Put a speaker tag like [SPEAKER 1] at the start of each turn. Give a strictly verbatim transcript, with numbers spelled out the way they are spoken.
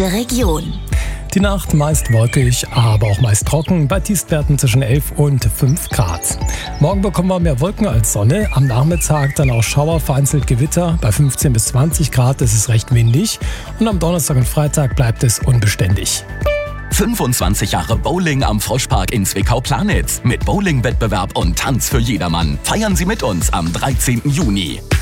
[SPEAKER 1] der Region.
[SPEAKER 2] Die Nacht meist wolkig, aber auch meist trocken, bei Tiefstwerten zwischen elf und fünf Grad. Morgen bekommen wir mehr Wolken als Sonne, am Nachmittag dann auch Schauer, vereinzelt Gewitter. Bei fünfzehn bis zwanzig Grad ist es recht windig und am Donnerstag und Freitag bleibt es unbeständig.
[SPEAKER 3] fünfundzwanzig Jahre Bowling am Froschpark in Zwickau-Planitz. Mit Bowling-Wettbewerb und Tanz für jedermann. Feiern Sie mit uns am dreizehnten Juni.